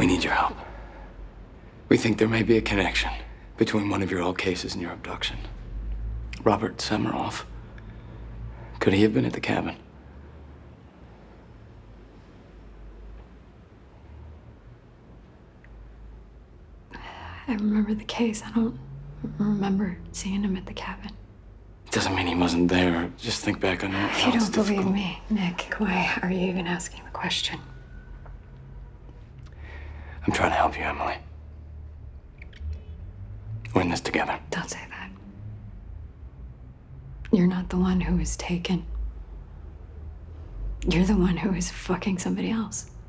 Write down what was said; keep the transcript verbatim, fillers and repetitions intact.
We need your help. We think there may be a connection between one of your old cases and your abduction. Robert Semiroff. Could he have been at the cabin? I remember the case. I don't remember seeing him at the cabin. Doesn't mean he wasn't there. Just think back on it. If you don't believe me, Nick, why are you even asking the question? I'm trying to help you, Emily. We're in this together. Don't say that. You're not the one who was taken. You're the one who is fucking somebody else.